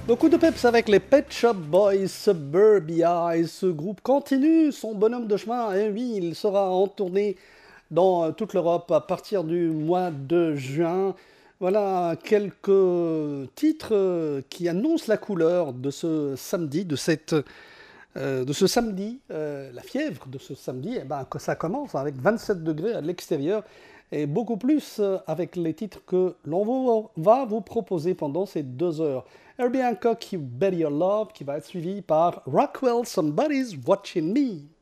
Beaucoup de peps avec les Pet Shop Boys, Suburbia, et ce groupe continue son bonhomme de chemin. Et oui, il sera en tournée dans toute l'Europe à partir du mois de juin. Voilà quelques titres qui annoncent la couleur de ce samedi, la fièvre de ce samedi. Eh ben, que ça commence avec 27 degrés à l'extérieur et beaucoup plus avec les titres que va vous proposer pendant ces 2 heures. Herbie Hancock, You Bet Your Love, qui va être suivi par Rockwell, Somebody's Watching Me.